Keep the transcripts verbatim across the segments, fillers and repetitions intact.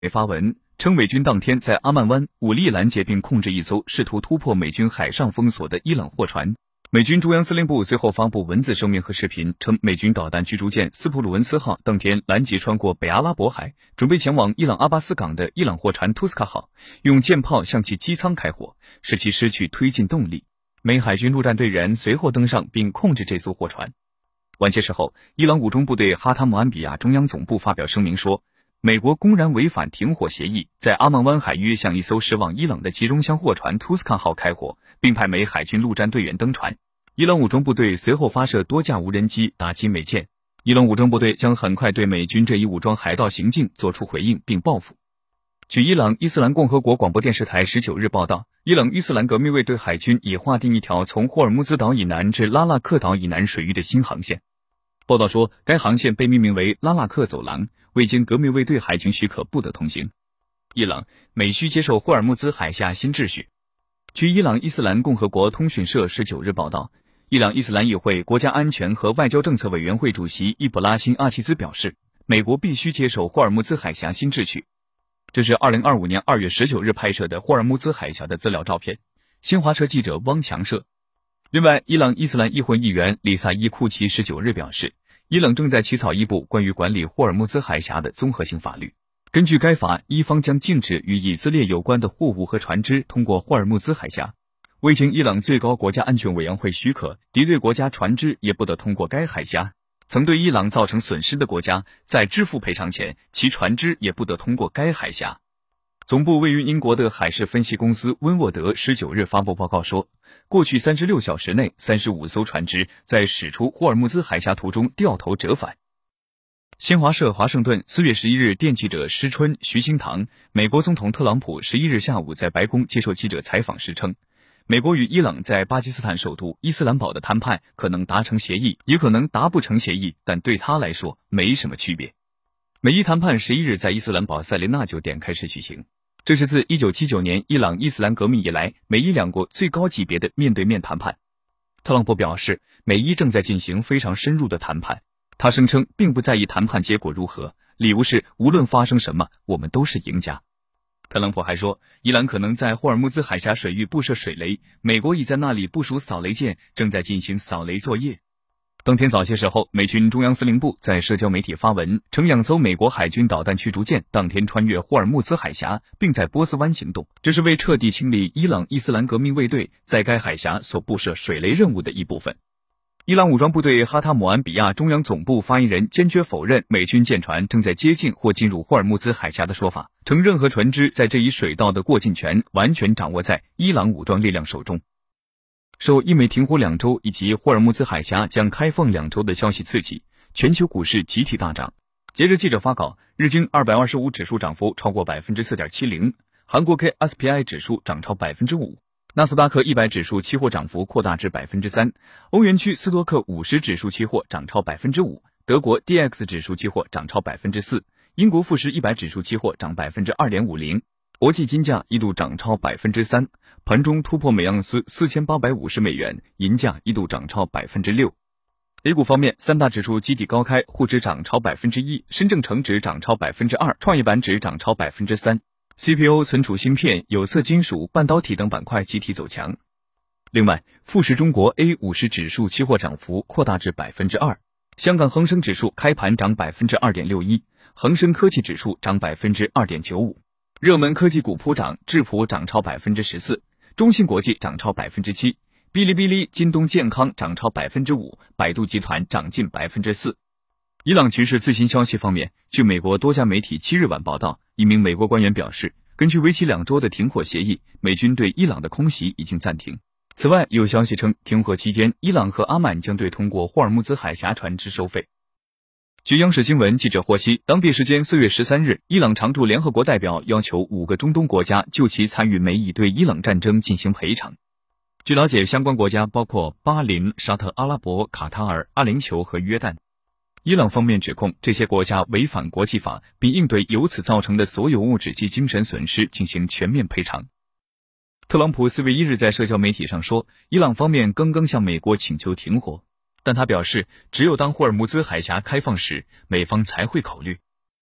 发文称，美军当天在阿曼湾武力拦截并控制一艘试图突破美军海上封锁的伊朗货船。美军中央司令部随后发布文字声明和视频，称美军导弹驱逐舰斯普鲁文斯号当天拦截穿过北阿拉伯海，准备前往伊朗阿巴斯港的伊朗货船图斯卡号，用舰炮向其机舱开火，使其失去推进动力。美海军陆战队员随后登上并控制这艘货船。晚些时候，伊朗武装部队哈塔姆安比亚中央总部发表声明说，美国公然违反停火协议，在阿曼湾海域向一艘驶往伊朗的集装箱货船图斯卡号开火，并派美海军陆战队员登船。伊朗武装部队随后发射多架无人机打击美舰，伊朗武装部队将很快对美军这一武装海盗行径作出回应并报复。据伊朗伊斯兰共和国广播电视台十九日报道，伊朗伊斯兰革命卫队海军已划定一条从霍尔木兹岛以南至拉腊克岛以南水域的新航线。报道说，该航线被命名为拉腊克走廊，未经革命卫队海军许可不得通行。伊朗美需接受霍尔木兹海峡新秩序。据伊朗伊斯兰共和国通讯社十九日报道，伊朗伊斯兰议会国家安全和外交政策委员会主席伊卜拉辛阿齐兹表示，美国必须接受霍尔木兹海峡新秩序。这是二零二五年二月十九日拍摄的霍尔木兹海峡的资料照片，新华社记者汪强摄。另外，伊朗伊斯兰议会议员里萨伊库奇十九日表示，伊朗正在起草一部关于管理霍尔木兹海峡的综合性法律。根据该法，伊方将禁止与以色列有关的货物和船只通过霍尔木兹海峡。未经伊朗最高国家安全委员会许可，敌对国家船只也不得通过该海峡。曾对伊朗造成损失的国家，在支付赔偿前，其船只也不得通过该海峡。总部位于英国的海事分析公司温沃德十九日发布报告说，过去三十六小时内，三十五艘船只在驶出霍尔木兹海峡途中掉头折返。新华社华盛顿四月十一日电记者施春、徐兴堂，美国总统特朗普十一日下午在白宫接受记者采访时称，美国与伊朗在巴基斯坦首都伊斯兰堡的谈判可能达成协议，也可能达不成协议，但对他来说没什么区别。美伊谈判十一日在伊斯兰堡塞雷纳酒店开始举行，这是自一九七九年伊朗伊斯兰革命以来，美伊两国最高级别的面对面谈判。特朗普表示，美伊正在进行非常深入的谈判，他声称并不在意谈判结果如何，理由是无论发生什么，我们都是赢家。特朗普还说，伊朗可能在霍尔木兹海峡水域布设水雷，美国已在那里部署扫雷舰，正在进行扫雷作业。当天早些时候，美军中央司令部在社交媒体发文称，两艘美国海军导弹驱逐舰当天穿越霍尔木兹海峡，并在波斯湾行动，这是为彻底清理伊朗伊斯兰革命卫队在该海峡所布设水雷任务的一部分。伊朗武装部队哈塔姆安比亚中央总部发言人坚决否认美军舰船正在接近或进入霍尔木兹海峡的说法，称任何船只在这一水道的过境权完全掌握在伊朗武装力量手中。受伊美停火两周以及霍尔木兹海峡将开放两周的消息刺激，全球股市集体大涨。截至记者发稿，日经二百二十五指数涨幅超过 百分之四点七零， 韩国 K S P I 指数涨超 百分之五，纳斯达克一百指数期货涨幅扩大至 百分之三， 欧元区斯托克五十指数期货涨超 百分之五， 德国 D X 指数期货涨超 百分之四， 英国富时一百指数期货涨 百分之二点五零， 国际金价一度涨超 百分之三， 盘中突破每盎司四千八百五十美元，银价一度涨超 百分之六。 A 股方面，三大指数集体高开，沪指涨超 百分之一， 深证成指涨超 百分之二， 创业板指涨超 百分之三。C P U、存储芯片、有色金属、半导体等板块集体走强。另外，富时中国 A 五十指数期货涨幅扩大至 百分之二， 香港恒生指数开盘涨 百分之二点六一， 恒生科技指数涨 百分之二点九五， 热门科技股普涨，智谱涨超 百分之十四， 中信国际涨超 百分之七， 哔哩哔哩、京东健康涨超 百分之五， 百度集团涨近 百分之四。伊朗局势最新消息方面，据美国多家媒体七日晚报道，一名美国官员表示，根据为期两周的停火协议，美军对伊朗的空袭已经暂停。此外，有消息称，停火期间，伊朗和阿曼将对通过霍尔木兹海峡船只收费。据央视新闻记者获悉，当地时间四月十三日，伊朗常驻联合国代表要求五个中东国家就其参与美以对伊朗战争进行赔偿。据了解，相关国家包括巴林、沙特阿拉伯、卡塔尔、阿联酋和约旦。伊朗方面指控这些国家违反国际法，并应对由此造成的所有物质及精神损失进行全面赔偿。特朗普四月一日在社交媒体上说，伊朗方面刚刚向美国请求停火，但他表示，只有当霍尔木兹海峡开放时，美方才会考虑。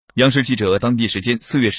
央视记者当地时间四月